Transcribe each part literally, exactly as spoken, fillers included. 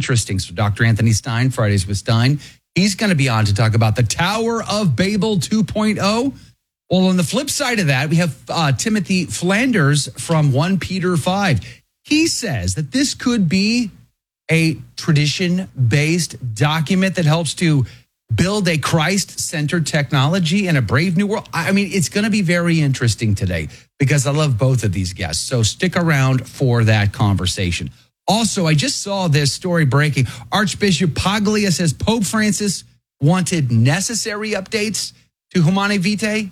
interesting. So Doctor Anthony Stein, Fridays with Stein, he's going to be on to talk about the Tower of Babel two point oh. Well, on the flip side of that, we have uh, Timothy Flanders from First Peter five. He says that this could be a tradition-based document that helps to build a Christ-centered technology in a brave new world. I mean, it's going to be very interesting today because I love both of these guests. So stick around for that conversation. Also, I just saw this story breaking. Archbishop Paglia says Pope Francis wanted necessary updates to Humanae Vitae.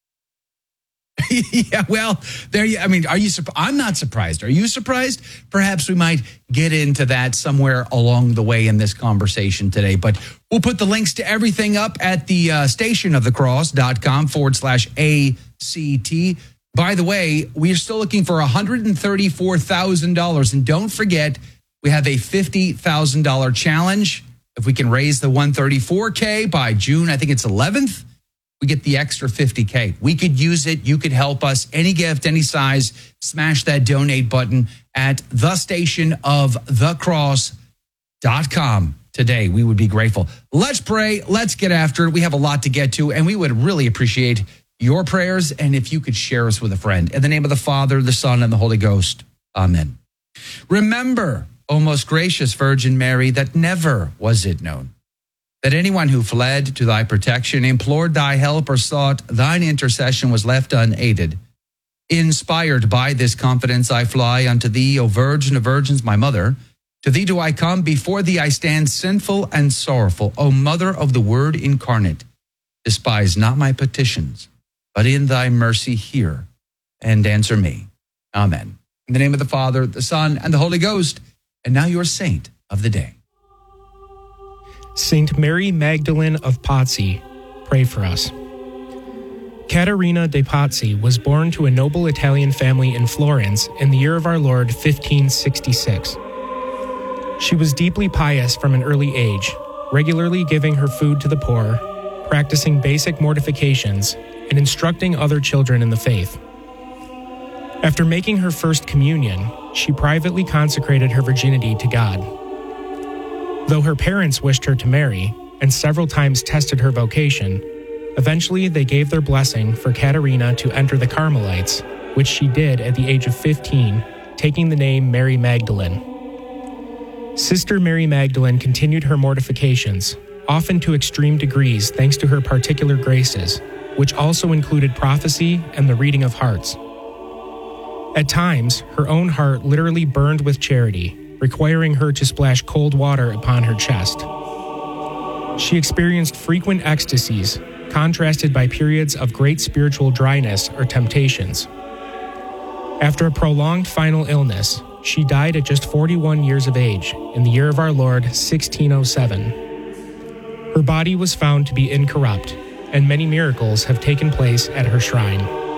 Yeah, well, there you, I mean, are you, I'm not surprised. Are you surprised? Perhaps we might get into that somewhere along the way in this conversation today, but we'll put the links to everything up at the uh, stationofthecross.com forward slash ACT. By the way, we are still looking for one hundred thirty-four thousand dollars. And don't forget, we have a fifty thousand dollars challenge. If we can raise the one hundred thirty-four K by June, I think it's eleventh, we get the extra fifty K. We could use it. You could help us. Any gift, any size, smash that donate button at the station of the cross dot com today. We would be grateful. Let's pray. Let's get after it. We have a lot to get to, and we would really appreciate your prayers, and if you could share us with a friend. In the name of the Father, the Son, and the Holy Ghost. Amen. Remember, O most gracious Virgin Mary, that never was it known that anyone who fled to thy protection, implored thy help, or sought thine intercession was left unaided. Inspired by this confidence, I fly unto thee, O Virgin of Virgins, my mother. To thee do I come, before thee I stand sinful and sorrowful. O Mother of the Word incarnate, despise not my petitions, but in thy mercy hear and answer me. Amen. In the name of the Father, the Son, and the Holy Ghost. And now your saint of the day. Saint Mary Magdalene of Pazzi, pray for us. Caterina de Pazzi was born to a noble Italian family in Florence in the year of our Lord fifteen sixty-six. She was deeply pious from an early age, regularly giving her food to the poor, practicing basic mortifications, and instructing other children in the faith. After making her first communion, she privately consecrated her virginity to God. Though her parents wished her to marry, and several times tested her vocation, eventually they gave their blessing for Caterina to enter the Carmelites, which she did at the age of fifteen, taking the name Mary Magdalene. Sister Mary Magdalene continued her mortifications, often to extreme degrees thanks to her particular graces, which also included prophecy and the reading of hearts. At times, her own heart literally burned with charity, requiring her to splash cold water upon her chest. She experienced frequent ecstasies, contrasted by periods of great spiritual dryness or temptations. After a prolonged final illness, she died at just forty-one years of age in the year of our Lord sixteen oh seven. Her body was found to be incorrupt, and many miracles have taken place at her shrine.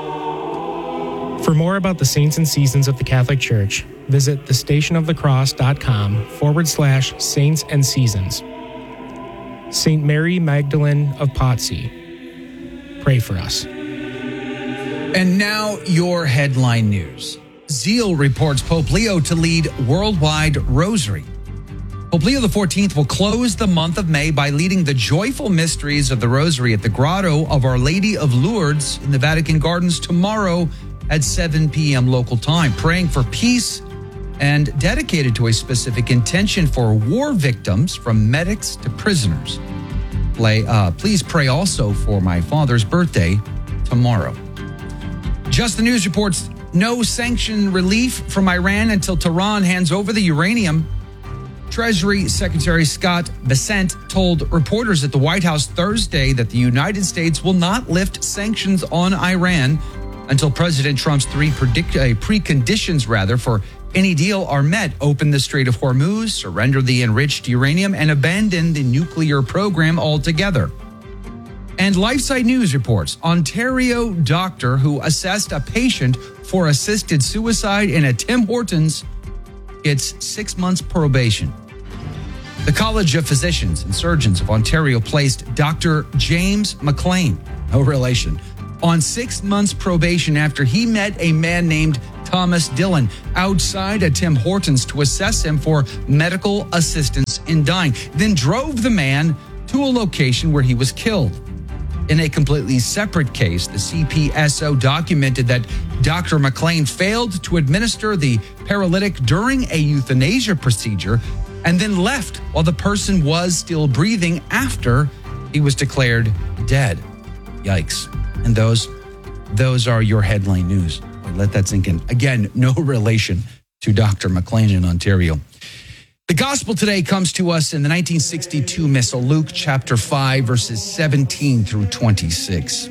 For more about the saints and seasons of the Catholic Church, visit thestationofthecross.com forward slash saints and seasons. Saint Mary Magdalene of Pazzi, pray for us. And now your headline news. Zeal reports Pope Leo to lead worldwide rosary. Pope Leo the fourteenth will close the month of May by leading the joyful mysteries of the rosary at the Grotto of Our Lady of Lourdes in the Vatican Gardens tomorrow at seven p.m. local time, praying for peace and dedicated to a specific intention for war victims, from medics to prisoners. Play, uh, please pray also for my father's birthday tomorrow. Just the News reports no sanction relief from Iran until Tehran hands over the uranium. Treasury Secretary Scott Bessent told reporters at the White House Thursday that the United States will not lift sanctions on Iran until President Trump's three predict, uh, preconditions rather for any deal are met: open the Strait of Hormuz, surrender the enriched uranium, and abandon the nuclear program altogether. And LifeSite News reports Ontario doctor who assessed a patient for assisted suicide in a Tim Hortons gets six months probation. The College of Physicians and Surgeons of Ontario placed Doctor James McLean, no relation, on six months probation after he met a man named Thomas Dillon outside a Tim Hortons to assess him for medical assistance in dying, then drove the man to a location where he was killed. In a completely separate case, the C P S O documented that Doctor McLean failed to administer the paralytic during a euthanasia procedure and then left while the person was still breathing after he was declared dead. Yikes. And those, those are your headline news. Let that sink in. Again, no relation to Doctor McLean in Ontario. The gospel today comes to us in the nineteen sixty-two Missal, Luke chapter five, verses seventeen through twenty-six.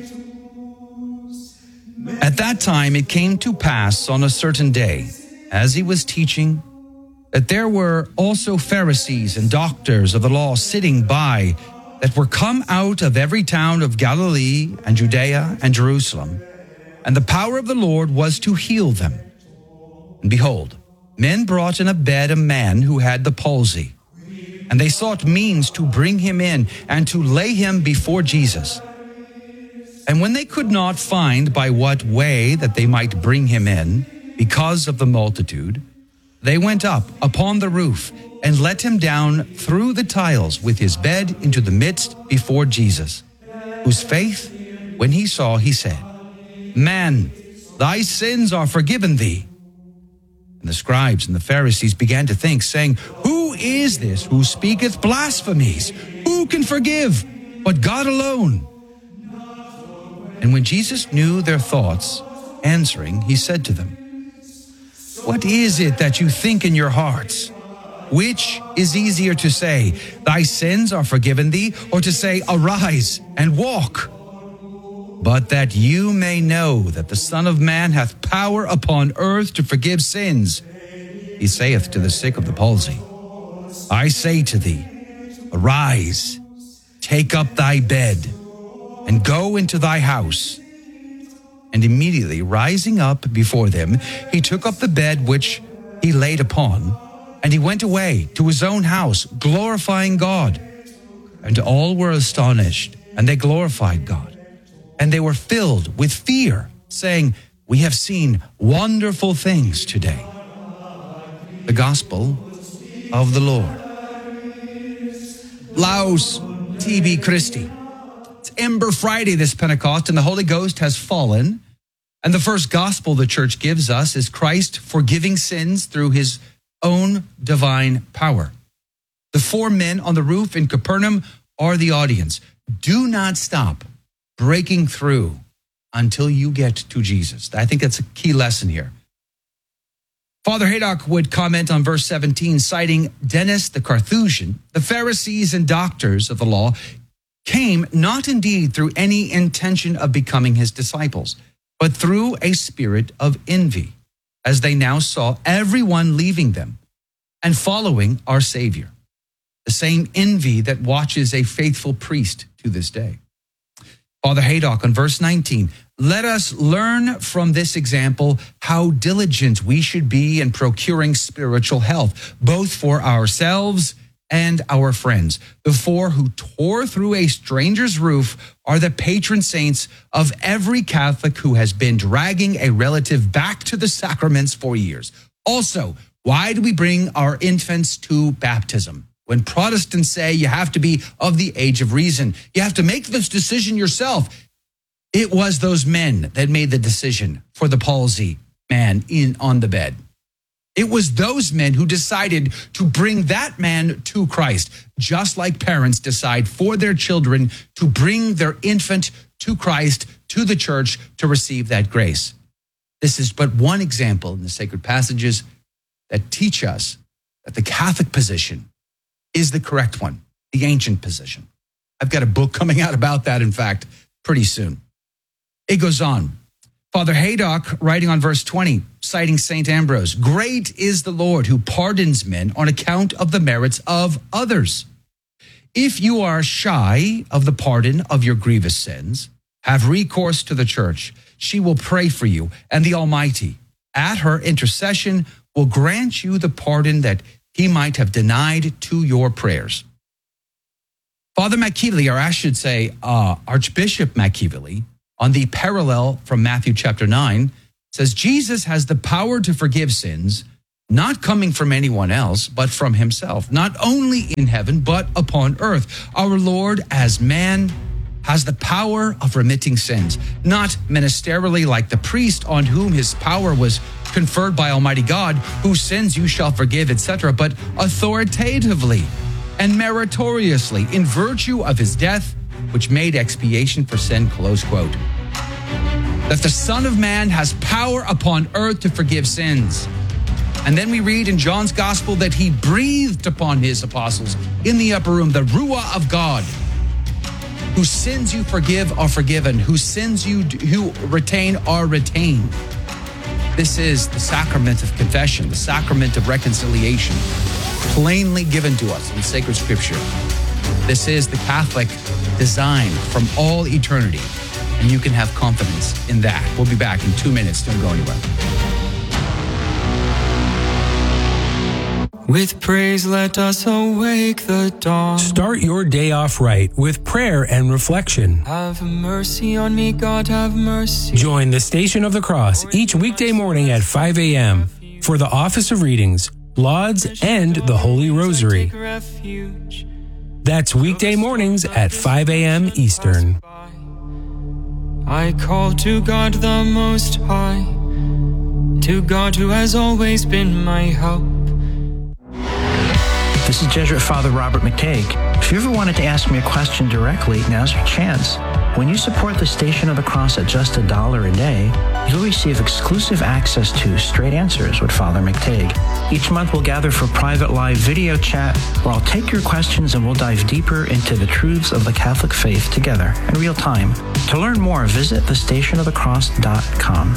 At that time, it came to pass on a certain day, as he was teaching, that there were also Pharisees and doctors of the law sitting by, that were come out of every town of Galilee and Judea and Jerusalem. And the power of the Lord was to heal them. And behold, men brought in a bed a man who had the palsy. And they sought means to bring him in and to lay him before Jesus. And when they could not find by what way that they might bring him in, because of the multitude, they went up upon the roof and let him down through the tiles with his bed into the midst before Jesus, whose faith, when he saw, he said, Man, thy sins are forgiven thee. And the scribes and the Pharisees began to think, saying, Who is this who speaketh blasphemies? Who can forgive but God alone? And when Jesus knew their thoughts, answering, he said to them, What is it that you think in your hearts? Which is easier to say, Thy sins are forgiven thee, or to say, Arise and walk? But that you may know that the Son of Man hath power upon earth to forgive sins, he saith to the sick of the palsy, I say to thee, Arise, take up thy bed, and go into thy house. And immediately rising up before them, he took up the bed which he laid upon, and he went away to his own house, glorifying God. And all were astonished, and they glorified God. And they were filled with fear, saying, We have seen wonderful things today. The gospel of the Lord. Laus Tibi Christi. It's Ember Friday this Pentecost, and the Holy Ghost has fallen. And the first gospel the church gives us is Christ forgiving sins through his own divine power. The four men on the roof in Capernaum are the audience. Do not stop breaking through until you get to Jesus. I think that's a key lesson here. Father Haydock would comment on verse seventeen, citing Dennis the Carthusian. The Pharisees and doctors of the law came not indeed through any intention of becoming his disciples, but through a spirit of envy, as they now saw everyone leaving them and following our Savior. The same envy that watches a faithful priest to this day. Father Haydock on verse nineteen, let us learn from this example how diligent we should be in procuring spiritual health, both for ourselves and our friends. The four who tore through a stranger's roof are the patron saints of every Catholic who has been dragging a relative back to the sacraments for years. Also, why do we bring our infants to baptism? When Protestants say you have to be of the age of reason, you have to make this decision yourself. It was those men that made the decision for the palsy man in on the bed. It was those men who decided to bring that man to Christ, just like parents decide for their children to bring their infant to Christ, to the church, to receive that grace. This is but one example in the sacred passages that teach us that the Catholic position is the correct one, the ancient position. I've got a book coming out about that, in fact, pretty soon. It goes on. Father Haydock, writing on verse twenty, citing Saint Ambrose, great is the Lord who pardons men on account of the merits of others. If you are shy of the pardon of your grievous sins, have recourse to the church. She will pray for you, and the Almighty, at her intercession, will grant you the pardon that he might have denied to your prayers. Father McKeevely, or I should say uh, Archbishop McKeevely, on the parallel from Matthew chapter nine, says Jesus has the power to forgive sins, not coming from anyone else, but from himself, not only in heaven, but upon earth. Our Lord, as man, has the power of remitting sins, not ministerially like the priest on whom his power was conferred by Almighty God, whose sins you shall forgive, et cetera, but authoritatively and meritoriously in virtue of his death, which made expiation for sin, close quote. That the Son of Man has power upon earth to forgive sins. And then we read in John's gospel that he breathed upon his apostles in the upper room, the Ruah of God. Whose sins you forgive are forgiven, whose sins you who retain are retained. This is the sacrament of confession, the sacrament of reconciliation, plainly given to us in sacred scripture. This is the Catholic design from all eternity, and you can have confidence in that. We'll be back in two minutes. Don't go anywhere. With praise, let us awake the dawn. Start your day off right with prayer and reflection. Have mercy on me, God, have mercy. Join the Station of the Cross each weekday morning at five a.m. for the Office of Readings, Lauds, and the Holy Rosary. That's weekday mornings at five a.m. Eastern. I call to God the Most High, to God who has always been my help. This is Jesuit Father Robert McTague. If you ever wanted to ask me a question directly, now's your chance. When you support the Station of the Cross at just a dollar a day, you'll receive exclusive access to Straight Answers with Father McTague. Each month we'll gather for private live video chat where I'll take your questions and we'll dive deeper into the truths of the Catholic faith together in real time. To learn more, visit the station of the cross dot com.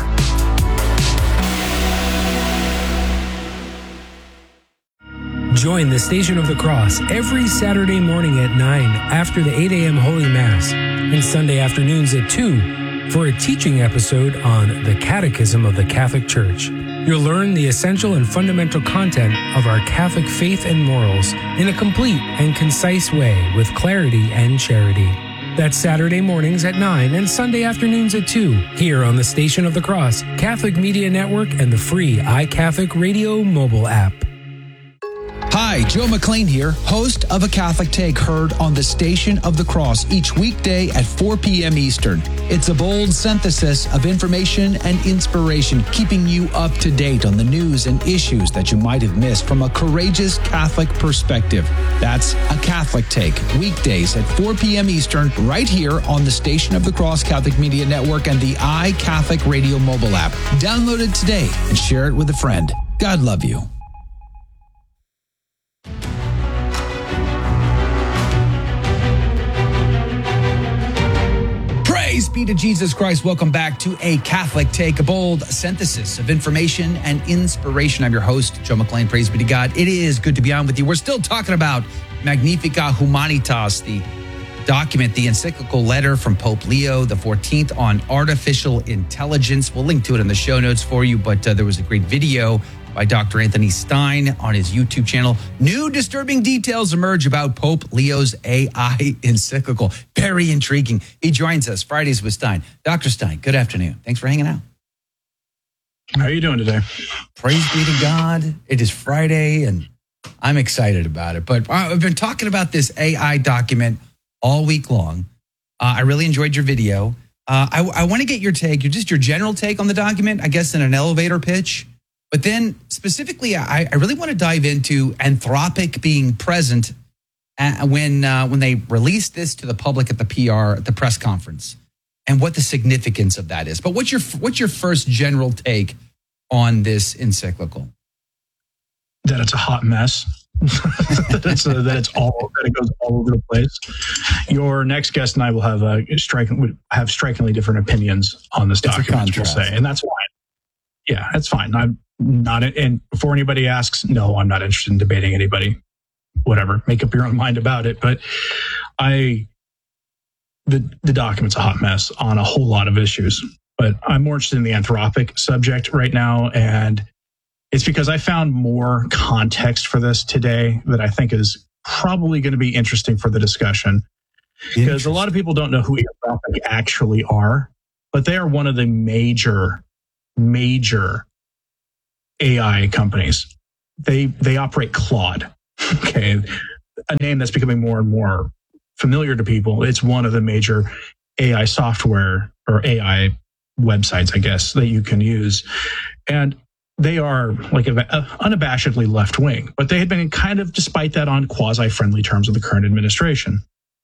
Join the Station of the Cross every Saturday morning at nine after the eight a.m. Holy Mass and Sunday afternoons at two for a teaching episode on the Catechism of the Catholic Church. You'll learn the essential and fundamental content of our Catholic faith and morals in a complete and concise way with clarity and charity. That's Saturday mornings at nine and Sunday afternoons at two here on the Station of the Cross, Catholic Media Network, and the free iCatholic Radio mobile app. Hi, Joe McLean here, host of A Catholic Take, heard on the Station of the Cross each weekday at four p.m. Eastern. It's a bold synthesis of information and inspiration, keeping you up to date on the news and issues that you might have missed from a courageous Catholic perspective. That's A Catholic Take, weekdays at four p.m. Eastern, right here on the Station of the Cross Catholic Media Network and the iCatholic Radio mobile app. Download it today and share it with a friend. God love you. Praise be to Jesus Christ. Welcome back to A Catholic Take, a bold synthesis of information and inspiration. I'm your host, Joe McLean. Praise be to God. It is good to be on with you. We're still talking about Magnificat Humanitas, the document, the encyclical letter from Pope Leo the fourteenth on artificial intelligence. We'll link to it in the show notes for you, but uh, there was a great video by Doctor Anthony Stein on his YouTube channel. New disturbing details emerge about Pope Leo's A I encyclical. Very intriguing. He joins us Fridays with Stein. Doctor Stein, good afternoon. Thanks for hanging out. How are you doing today? Praise be to God. It is Friday, and I'm excited about it. But I've been talking about this A I document all week long. Uh, I really enjoyed your video. Uh, I, I want to get your take, your, just your general take on the document, I guess in an elevator pitch. But then specifically, I, I really want to dive into Anthropic being present at, when uh, when they released this to the public at the P R, at the press conference, and what the significance of that is. But what's your what's your first general take on this encyclical? That it's a hot mess. that, it's a, that it's all that it goes all over the place. Your next guest and I will have a striking would have strikingly different opinions on this document. We'll say, and that's fine. Yeah, that's fine. I'm not, and before anybody asks, no, I'm not interested in debating anybody. Whatever, make up your own mind about it. But I, the the document's a hot mess on a whole lot of issues. But I'm more interested in the Anthropic subject right now, and it's because I found more context for this today that I think is probably going to be interesting for the discussion. Because a lot of people don't know who Anthropic actually are, but they are one of the major major A I companies. They they operate Claude, okay, a name that's becoming more and more familiar to people. It's one of the major A I software or A I websites, I guess, that you can use. And they are like a, a unabashedly left wing, but they had been kind of, despite that, on quasi-friendly terms with the current administration.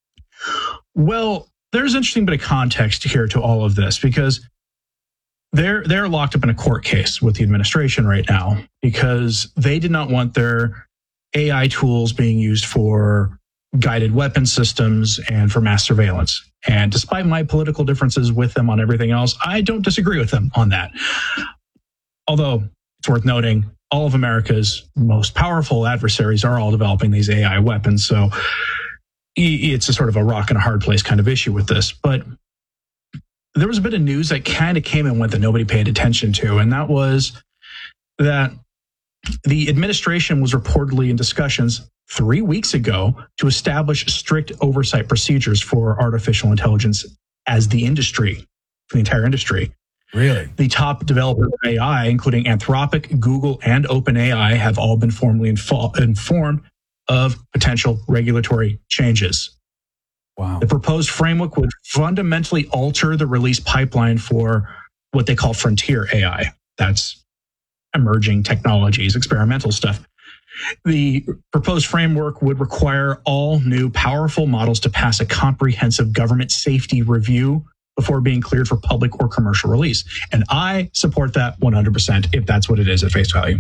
Well, there's an interesting bit of context here to all of this, because they're they're locked up in a court case with the administration right now because they did not want their A I tools being used for guided weapon systems and for mass surveillance. And despite my political differences with them on everything else, I don't disagree with them on that. Although it's worth noting, all of America's most powerful adversaries are all developing these A I weapons. So it's a sort of a rock and a hard place kind of issue with this. But there was a bit of news that kind of came and went that nobody paid attention to. And that was that the administration was reportedly in discussions three weeks ago to establish strict oversight procedures for artificial intelligence as the industry, for the entire industry. Really? The top developers of A I, including Anthropic, Google, and OpenAI, have all been formally info- informed of potential regulatory changes. Wow. The proposed framework would fundamentally alter the release pipeline for what they call frontier A I. That's emerging technologies, experimental stuff. The proposed framework would require all new powerful models to pass a comprehensive government safety review before being cleared for public or commercial release. And I support that one hundred percent if that's what it is at face value.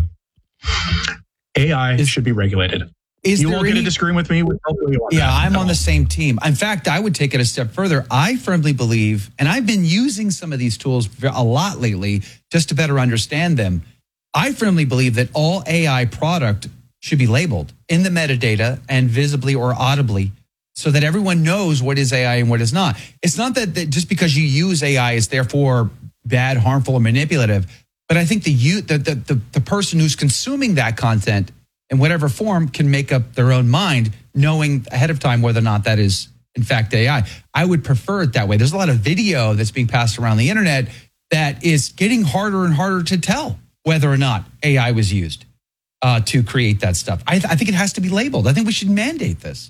A I is, should be regulated. Is you there won't any, get a disagreement with me. With yeah, I'm on the same team. In fact, I would take it a step further. I firmly believe, and I've been using some of these tools a lot lately just to better understand them. I firmly believe that all A I product should be labeled in the metadata and visibly or audibly so that everyone knows what is A I and what is not. It's not that, that just because you use A I is therefore bad, harmful, or manipulative, but I think the, you, the, the, the, the person who's consuming that content in whatever form can make up their own mind, knowing ahead of time whether or not that is, in fact, A I. I would prefer it that way. There's a lot of video that's being passed around the internet that is getting harder and harder to tell whether or not A I was used uh, to create that stuff. I, th- I think it has to be labeled. I think we should mandate this.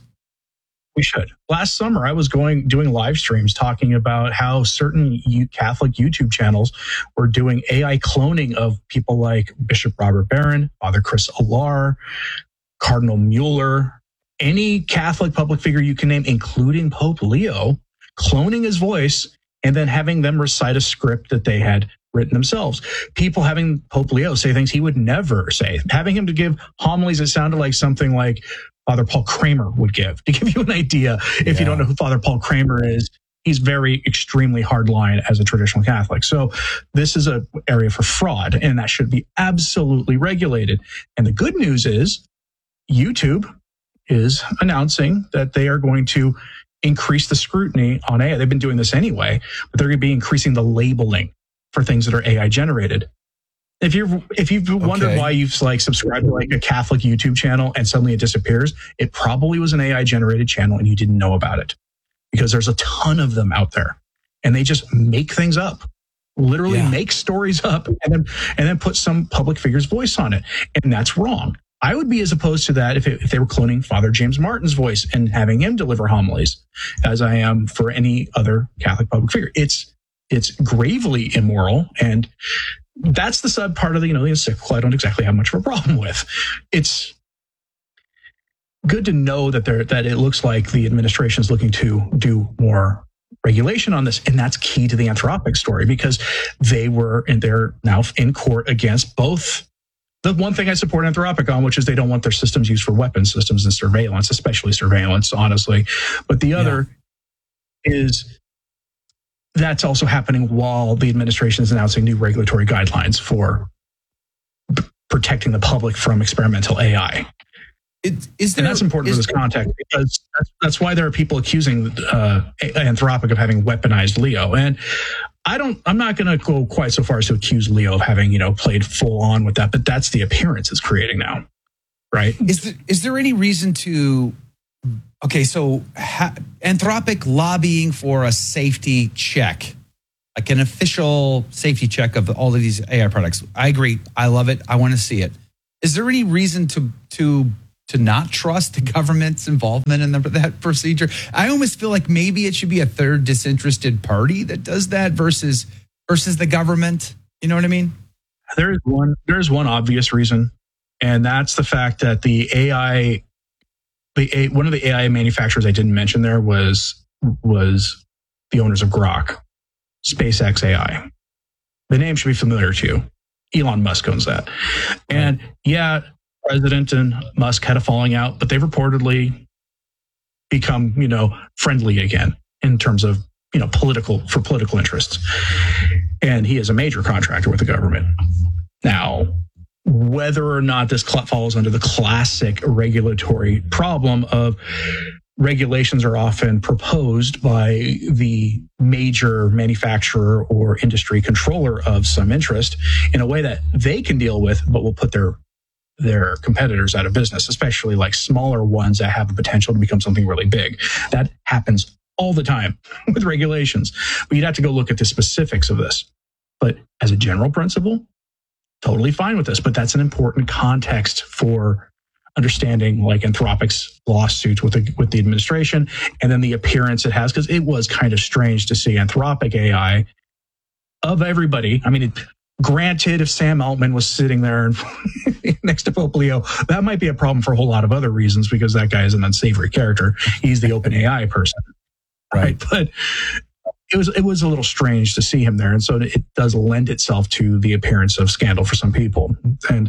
We should. Last summer, I was going doing live streams talking about how certain U- Catholic YouTube channels were doing A I cloning of people like Bishop Robert Barron, Father Chris Alar, Cardinal Mueller, any Catholic public figure you can name, including Pope Leo, cloning his voice and then having them recite a script that they had written themselves. People having Pope Leo say things he would never say, having him to give homilies that sounded like something like Father Paul Kramer would give. To give you an idea, if yeah. you don't know who Father Paul Kramer is, he's very extremely hardline as a traditional Catholic. So this is an area for fraud, and that should be absolutely regulated. And the good news is YouTube is announcing that they are going to increase the scrutiny on A I. They've been doing this anyway, but they're going to be increasing the labeling for things that are A I generated. If you're if you've wondered okay. why you've like subscribed to like a Catholic YouTube channel and suddenly it disappears, it probably was an A I generated channel and you didn't know about it, because there's a ton of them out there and they just make things up, literally yeah. make stories up and then and then put some public figure's voice on it, and that's wrong. I would be as opposed to that if, it, if they were cloning Father James Martin's voice and having him deliver homilies, as I am for any other Catholic public figure. It's it's gravely immoral, and that's the sub part of the, you know, the encyclical I don't exactly have much of a problem with. It's good to know that there that it looks like the administration is looking to do more regulation on this, and that's key to the Anthropic story, because they were and they're now in court against both. The one thing I support Anthropic on, which is they don't want their systems used for weapon systems and surveillance, especially surveillance, honestly. But the other yeah. is that's also happening while the administration is announcing new regulatory guidelines for p- protecting the public from experimental A I. It, is there, and that's important for this there, context, because that's, that's why there are people accusing uh, Anthropic of having weaponized Leo. And I don't, I'm not going to go quite so far as to accuse Leo of having, you know, played full on with that, but that's the appearance it's creating now, right? Is there, is there any reason to, okay, so ha, Anthropic lobbying for a safety check like an official safety check of all of these A I products. I agree. I love it. I want to see it. Is there any reason to to to not trust the government's involvement in the, that procedure? I almost feel like maybe it should be a third disinterested party that does that versus versus the government. You know what I mean? There's one. There's one obvious reason, and that's the fact that the A I, the A, one of the A I manufacturers I didn't mention there was was the owners of Grok, SpaceX A I. The name should be familiar to you. Elon Musk owns that, and yeah, President and Musk had a falling out, but they've reportedly become, you know, friendly again in terms of, you know, political for political interests. And he is a major contractor with the government. Now, whether or not this cl- falls under the classic regulatory problem of regulations are often proposed by the major manufacturer or industry controller of some interest in a way that they can deal with, but will put their their competitors out of business, especially like smaller ones that have the potential to become something really big. That happens all the time with regulations. But you'd have to go look at the specifics of this. But as a general principle, totally fine with this. But that's an important context for understanding like Anthropic's lawsuits with the, with the administration and then the appearance it has, because it was kind of strange to see Anthropic A I of everybody. I mean, it, granted, if Sam Altman was sitting there and next to Pope Leo, that might be a problem for a whole lot of other reasons because that guy is an unsavory character. He's the open A I person. Right. But it was it was a little strange to see him there. And so it does lend itself to the appearance of scandal for some people. And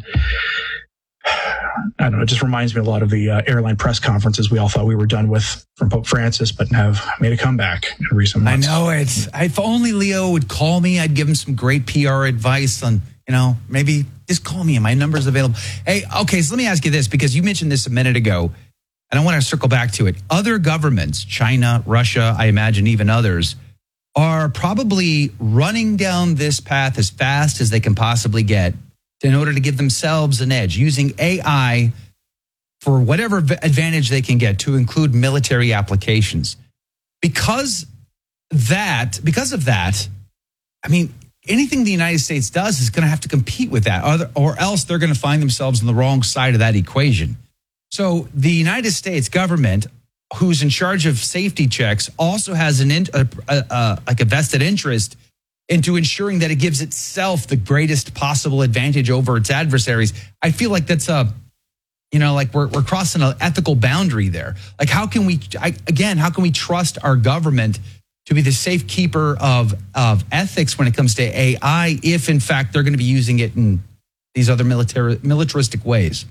I don't know, it just reminds me a lot of the uh, airline press conferences we all thought we were done with from Pope Francis, but have made a comeback in recent months. I know it. If only Leo would call me, I'd give him some great P R advice on, you know, maybe just call me and my number's available. Hey, okay, so let me ask you this, because you mentioned this a minute ago. And I want to circle back to it. Other governments, China, Russia, I imagine even others, are probably running down this path as fast as they can possibly get in order to give themselves an edge, using A I for whatever advantage they can get, to include military applications. Because that, because of that, I mean, anything the United States does is going to have to compete with that, or else they're going to find themselves on the wrong side of that equation. So the United States government, who's in charge of safety checks, also has an in, a, a, a, like a vested interest into ensuring that it gives itself the greatest possible advantage over its adversaries. I feel like that's a, you know, like we're we're crossing an ethical boundary there. Like, how can we, I, again, how can we trust our government to be the safekeeper of of ethics when it comes to A I if, in fact, they're going to be using it in these other military militaristic ways?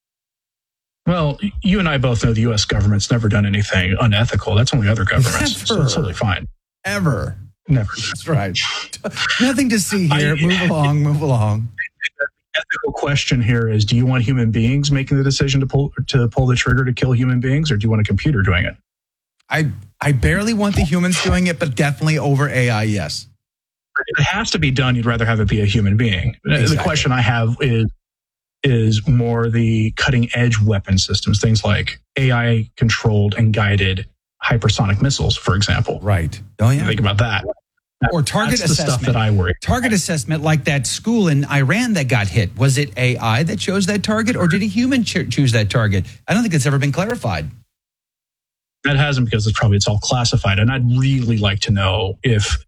Well, you and I both know the U S government's never done anything unethical. That's only other governments. So it's totally fine. Ever. Never. That's right. Nothing to see here. I, move along, move along. The ethical question here is, do you want human beings making the decision to pull to pull the trigger to kill human beings, or do you want a computer doing it? I I barely want the humans doing it, but definitely over A I, yes. If it has to be done, you'd rather have it be a human being. Exactly. The question I have is, is more the cutting edge weapon systems, things like A I controlled and guided hypersonic missiles, for example. Right. Oh, yeah. Think about that. that or target that's assessment. The stuff that I worry. Target assessment, like that school in Iran that got hit. Was it A I that chose that target, or did a human cho- choose that target? I don't think it's ever been clarified. That hasn't, because it's probably it's all classified. And I'd really like to know if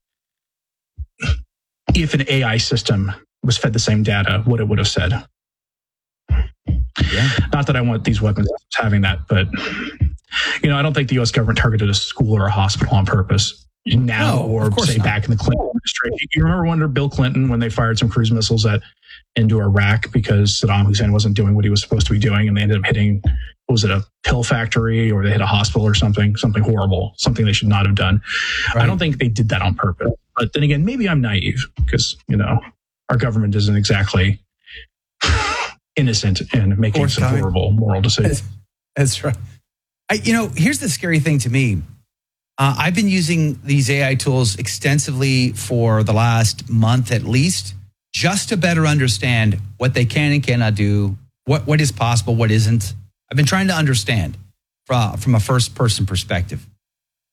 if an A I system was fed the same data, what it would have said. Yeah. Not that I want these weapons having that, but you know, I don't think the U S government targeted a school or a hospital on purpose now, no, or say not. Back in the Clinton administration. You remember under Bill Clinton when they fired some cruise missiles at into Iraq because Saddam Hussein wasn't doing what he was supposed to be doing, and they ended up hitting, what was it, a pill factory, or they hit a hospital or something, something horrible, something they should not have done. Right. I don't think they did that on purpose. But then again, maybe I'm naive because, you know, our government isn't exactly innocent in making some horrible moral decisions. That's right. I, you know, here's the scary thing to me. Uh, I've been using these A I tools extensively for the last month at least, just to better understand what they can and cannot do, what, what is possible, what isn't. I've been trying to understand from, from a first-person perspective.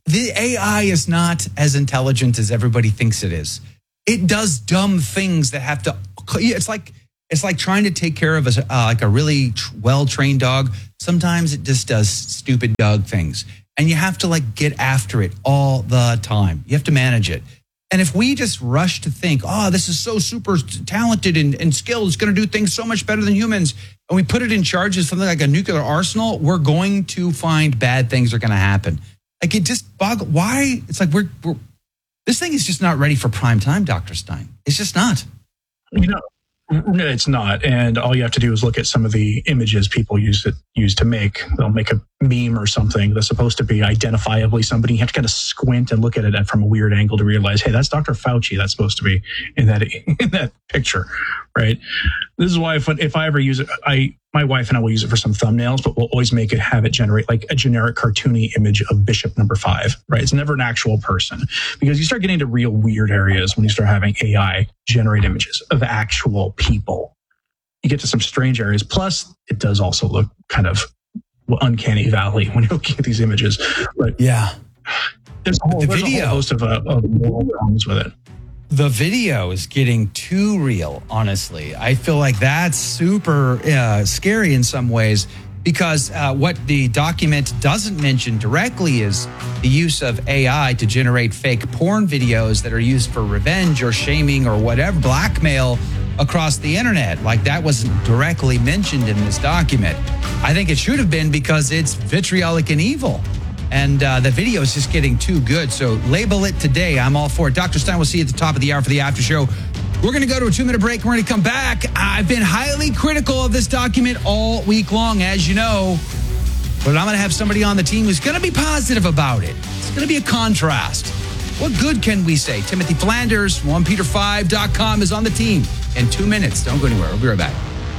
the A I is not as intelligent as everybody thinks it is. It does dumb things that have to, it's like, it's like trying to take care of a, uh, like a really tr- well-trained dog. Sometimes it just does stupid dog things. And you have to like get after it all the time. You have to manage it. And if we just rush to think, oh, this is so super talented and, and skilled, it's going to do things so much better than humans, and we put it in charge of something like a nuclear arsenal, we're going to find bad things are going to happen. Like it just bog. Why? It's like we're, we're this thing is just not ready for prime time, Doctor Stein. It's just not. You know, no, it's not. And all you have to do is look at some of the images people use it use to make. They'll make a meme or something that's supposed to be identifiably somebody. You have to kind of squint and look at it from a weird angle to realize, hey, that's Doctor Fauci. That's supposed to be in that in that picture, right? This is why if if I ever use it, I my wife and I will use it for some thumbnails, but we'll always make it have it generate like a generic cartoony image of Bishop Number Five, right? It's never an actual person, because you start getting into real weird areas when you start having A I generate images of actual people. You get to some strange areas. Plus, it does also look kind of uncanny valley when you look at these images. But yeah, there's a whole, the there's video. a whole host of, uh, of moral problems with it. The video is getting too real, honestly. I feel like that's super uh, scary in some ways, because uh, what the document doesn't mention directly is the use of A I to generate fake porn videos that are used for revenge or shaming or whatever, blackmail across the internet. Like that wasn't directly mentioned in this document. I think it should have been, because it's vitriolic and evil. And uh, the video is just getting too good. So label it today. I'm all for it. Doctor Stein, we'll see you at the top of the hour for the after show. We're going to go to a two-minute break. We're going to come back. I've been highly critical of this document all week long, as you know. But I'm going to have somebody on the team who's going to be positive about it. It's going to be a contrast. What good can we say? Timothy Flanders, one peter five dot com is on the team in two minutes. Don't go anywhere. We'll be right back.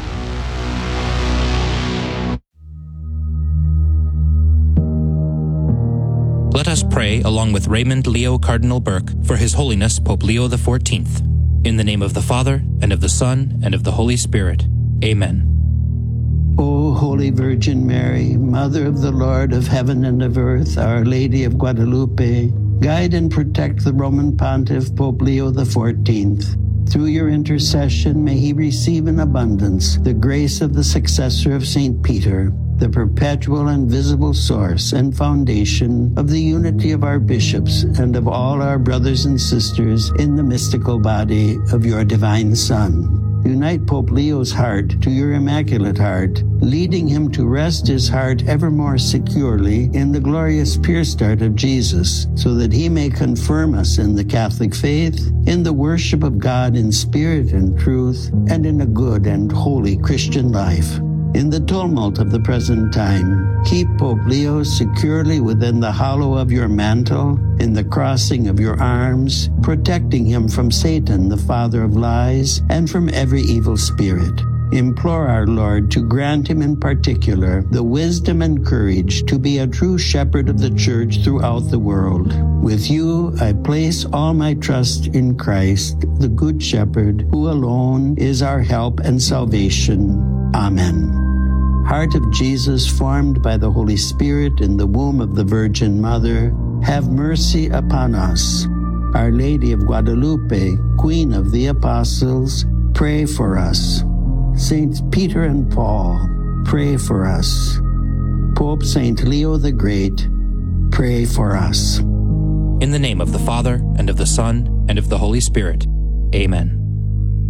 Let us pray along with Raymond Leo Cardinal Burke for His Holiness Pope Leo the fourteenth. In the name of the Father, and of the Son, and of the Holy Spirit. Amen. O Holy Virgin Mary, Mother of the Lord of heaven and of earth, Our Lady of Guadalupe, guide and protect the Roman Pontiff Pope Leo the fourteenth. Through your intercession, may he receive in abundance the grace of the successor of Saint Peter, the perpetual and visible source and foundation of the unity of our bishops and of all our brothers and sisters in the mystical body of your divine Son. Unite Pope Leo's heart to your Immaculate Heart, leading him to rest his heart ever more securely in the glorious pierced heart of Jesus, so that he may confirm us in the Catholic faith, in the worship of God in spirit and truth, and in a good and holy Christian life. In the tumult of the present time, keep Pope Leo securely within the hollow of your mantle, in the crossing of your arms, protecting him from Satan, the father of lies, and from every evil spirit. Implore our Lord to grant him in particular the wisdom and courage to be a true shepherd of the church throughout the world. With you, I place all my trust in Christ, the Good Shepherd, who alone is our help and salvation. Amen. Heart of Jesus, formed by the Holy Spirit in the womb of the Virgin Mother, have mercy upon us. Our Lady of Guadalupe, Queen of the Apostles, pray for us. Saints Peter and Paul, pray for us. Pope Saint Leo the Great, pray for us. In the name of the Father, and of the Son, and of the Holy Spirit. Amen.